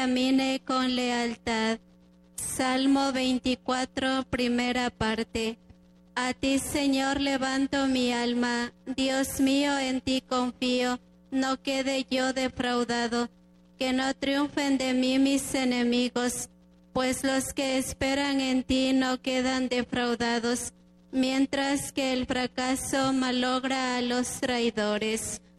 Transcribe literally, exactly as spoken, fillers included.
camine con lealtad. Salmo veinticuatro, primera parte. A ti, Señor, levanto mi alma. Dios mío, en ti confío. No quede yo defraudado. Que no triunfen de mí mis enemigos, pues los que esperan en ti no quedan defraudados, mientras que el fracaso malogra a los traidores.